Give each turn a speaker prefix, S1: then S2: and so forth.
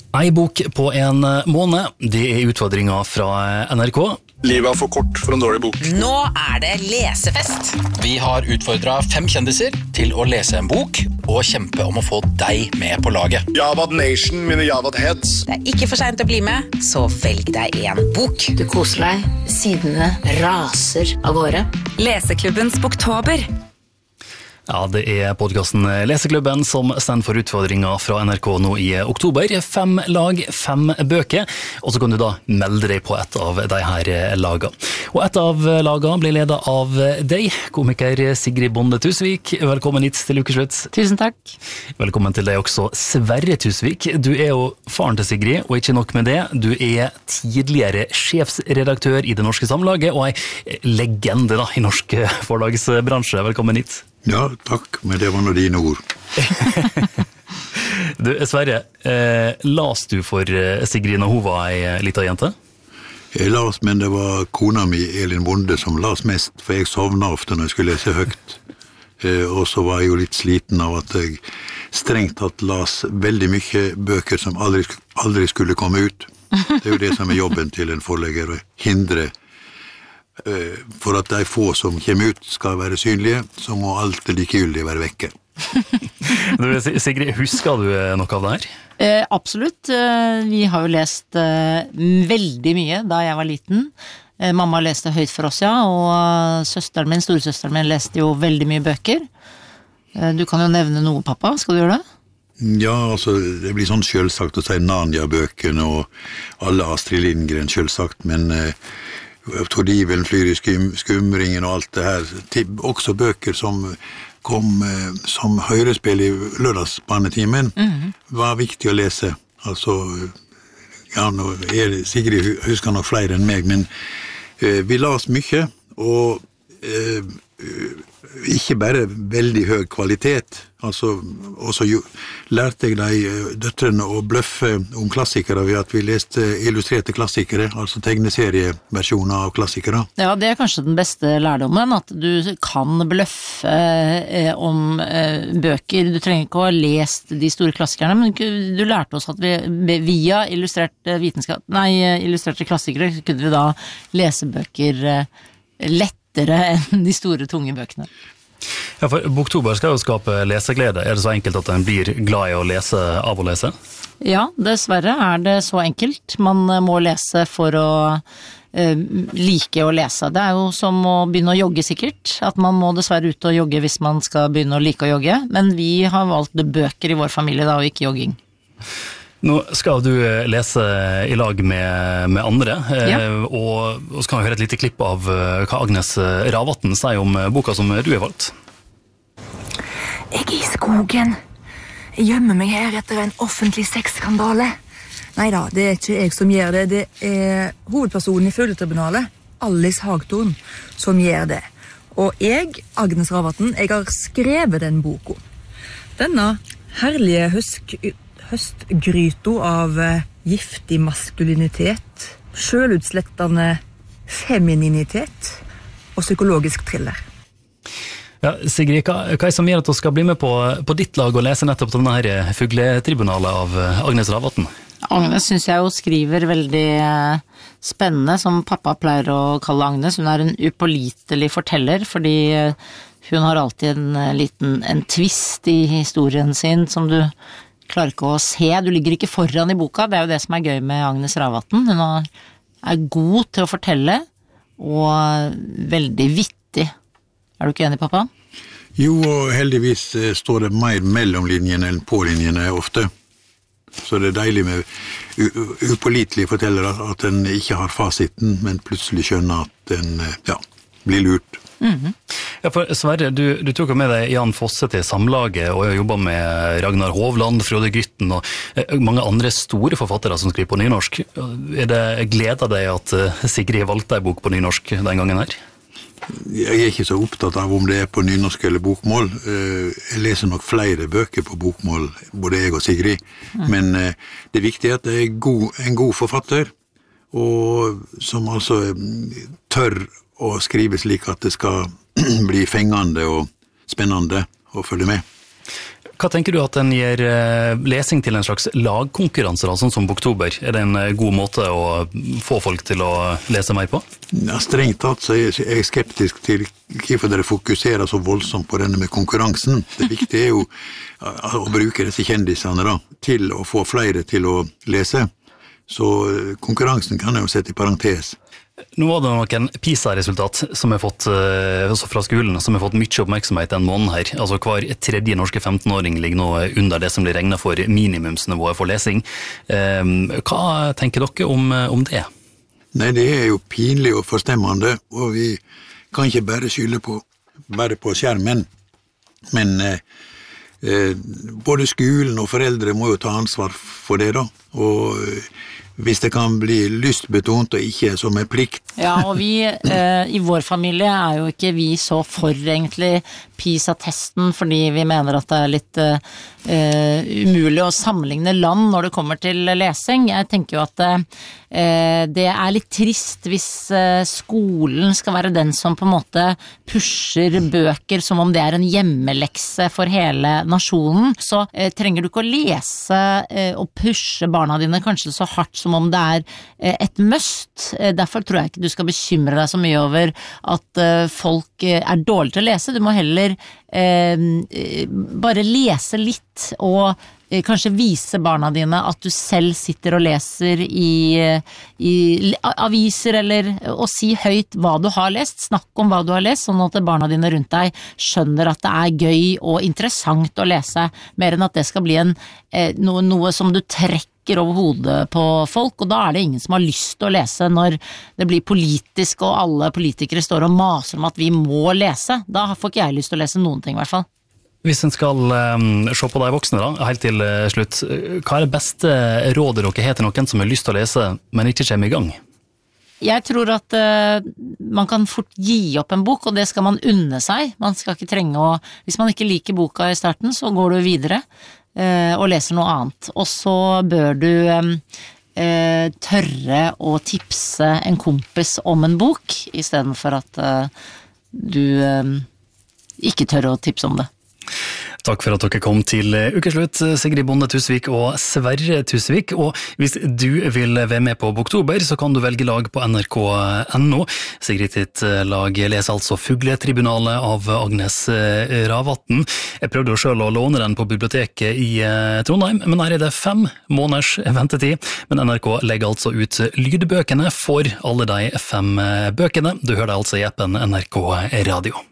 S1: En bok på en måned, det utfordringer fra NRK.
S2: Livet for kort for en dårlig bok.
S3: Nå det lesefest.
S4: Vi har utfordret 5 kjendiser til å lese en bok og kjempe om å få deg med på laget.
S2: Javad Nation, mine Javad Heads.
S3: Det ikke for sent å bli med, så velg deg en bok.
S5: Du koser deg, sidene raser av gårde.
S6: Leseklubbens Boktober.
S1: Ja, det podcasten Leseklubben som stender for utfordringer fra NRK nå i oktober. 5 lag, 5 bøker, og så kan du da melde deg på et av de her lagene. Og et av lagene blir ledet av deg, komiker Sigrid Bonde Tusvik. Velkommen hit til ukeslutt.
S7: Tusen takk.
S1: Velkommen til deg også, Sverre Tusvik. Du jo faren til Sigrid, og ikke nok med det, du tidligere sjefsredaktør i Det Norske Samlaget, og en legende da, i norsk forlagsbransje. Velkommen hit.
S8: Ja, takk, men det var nå dine ord.
S1: Du, Sverre, las du for Sigrid når hun var en liten jente?
S8: Jeg las, men det var kona mi, Elin Bonde, som las mest, for jeg sovna ofte når jeg skulle lese høyt. Og så var jeg jo litt sliten av at jeg strengt tatt las veldig mye bøker som aldri skulle komme ut. Det jo det som jobben til en forlegger, å hindre for at de få som kommer ut skal være synlige, så må alt det likegyldige være vekke.
S1: Du, Sigrid, husker du noe av det her?
S7: Absolutt. Vi har jo lest veldig mye da jeg var liten. Mamma leste høyt for oss, ja, og storesøsteren min leste jo veldig mye bøker. Du kan jo nevne noe, pappa. Skal du gjøre det?
S8: Ja, altså, det blir sånn selvsagt å si Narnia-bøkene og alle Astrid Lindgren selvsagt, men Tordivelen flyr i skumringen og alt det her. Også bøker som kom som høyrespill i lørdagsbarnetimen var viktig å lese. Altså, ja, Sigrid husker nok flere enn meg, men vi las mye, og ikke bare veldig høy kvalitet. Altså, også lærte jeg de døtrene å bløffe om klassikere ved at vi leste illustrerte klassikere, altså tegneserieversjoner av klassikere. Ja,
S7: det kanskje den beste lærdommen, at du kan bløffe om bøker. Du trenger ikke å ha lest de store klassikerne, men du lærte oss at vi via illustrerte klassikere kunne vi da lese bøker lettere enn de store, tunge bøkene.
S1: Ja, for Boktober skal jo skape leseglede. Det så enkelt at en blir glad i å lese av å lese?
S7: Ja, dessverre det så enkelt. Man må lese for å like å lese. Det jo som å begynne å jogge sikkert. At man må dessverre ut og jogge hvis man skal begynne å like å jogge. Men vi har valgt bøker i vår familie da, og ikke jogging.
S1: Nå skal du lese i lag med andre,
S7: ja.
S1: Og så kan vi høre et lite klipp av hva Agnes Ravatn sier om boka som du har valgt.
S6: Jeg I skogen. Jeg gjemmer meg her etter en offentlig sexskandale.
S9: Neida, det ikke jeg som gjør det. Det hovedpersonen i Følgetribunalet, Alice Hagtorn, som gjør det. Og jeg, Agnes Ravatn, jeg har skrevet den boka. Denne herlige høstgryto av giftig maskulinitet, selvutslettende femininitet og psykologisk thriller.
S1: Ja, Sigrid, hva som gjør at du skal bli med på ditt lag og lese nettopp denne her Fugletribunalet av Agnes Ravatn?
S7: Agnes synes jeg jo skriver veldig spennende, som pappa pleier å kalle Agnes. Hun en upålitelig forteller, fordi hun har alltid en twist i historien sin som du klarer ikke å se. Du ligger ikke foran i boka. Det jo det som gøy med Agnes Ravatn. Hun god til å fortelle, og veldig vittig. Du ikke enig, pappa?
S8: Jo, og heldigvis står det mer mellom linjene enn på linjene ofte. Så det deilig med upålitelige fortellere at den ikke har fasiten, men plutselig skjønner at den blir lurt.
S1: Ja, for Sverre, du tok med deg Jan Fosse til Samlaget og har jobbet med Ragnar Hovland, Frode Grytten og mange andre store forfattere som skriver på nynorsk. Det gleder deg at Sigrid valgte en bok på nynorsk den gangen her?
S8: Jeg ikke så opptatt av om det på nynorsk eller bokmål. Jeg leser nok flere bøker på bokmål, både jeg og Sigrid. Men det viktige at det en god forfatter, og som altså tør å skrive slik at det skal bli fengende og spennende å følge med.
S1: Hva tenker du at den gir lesing til en slags lagkonkurranse, da, sånn som Boktober? Er det en god måte å få folk til å lese mer på?
S8: Ja, strengt tatt så er jeg skeptisk til hvorfor dere fokuserer så voldsomt på denne med konkurransen. Det viktige er jo å bruke disse kjendisene da, til å få flere til å lese. Så konkurransen kan jeg jo sette i parentes.
S1: Nå var det noen PISA-resultat som har fått, også fra skolen, som har fått mye oppmerksomhet en måned her. Altså hver tredje norske 15-åring ligger nå under det som blir regnet for minimumsnivået for lesing. Hva tenker dere om det?
S8: Nei, det er jo pinlig og forstemmende, og vi kan ikke bare skylde på skjermen. Men både skolen og foreldre må jo ta ansvar for det da, og hvis det kan bli lystbetont og ikke som en plikt.
S7: Ja, og vi i vår familie er jo ikke vi så for egentlig PISA-testen, fordi vi mener at det er litt umulig å sammenligne land når det kommer til lesing. Jeg tenker jo at det er litt trist hvis skolen skal være den som på en måte pusher bøker som om det er en hjemmelekse for hele nasjonen. Så trenger du ikke å lese og pushe barna dine kanskje så hardt som om det er et must. Derfor tror jeg ikke du skal bekymre deg så mye over at folk er dårlige til å lese. Du må heller bare lese litt og kanskje vise barna dine at du selv sitter og leser i aviser eller og si høyt hva du har lest, snakk om hva du har lest, sånn at barna dine rundt deg skjønner at det er gøy og interessant å lese, mer enn at det skal bli noe som du trekker over hodet på folk, og da er det ingen som har lyst til å lese når det blir politisk og alle politikere står og maser om at vi må lese. Da får ikke jeg lyst til å lese noen ting i hvert fall.
S1: Hvis en skal se på de voksne da, helt til slutt, hva er det beste rådet dere har til noen som har lyst til å lese, men ikke kommer i gang?
S7: Jeg tror at man kan fort gi opp en bok, og det skal man unne seg. Man skal ikke trenge å, hvis man ikke liker boka i starten, så går du videre og leser noe annet. Og så bør du tørre å tipse en kompis om en bok, i stedet for at du ikke tør å tipse om det.
S1: Takk for at dere kom til ukeslutt, Sigrid Bonde Tusvik og Sverre Tusvik. Og hvis du vil være med på Boktober, så kan du velge lag på nrk.no. Sigrid sitt lag leser altså Fugletribunalet av Agnes Ravatn. Jeg prøvde jo selv å låne den på biblioteket i Trondheim, men her er det 5 måneders ventetid. Men NRK legger altså ut lydbøkene for alle de 5 bøkene. Du hører det altså i appen NRK Radio.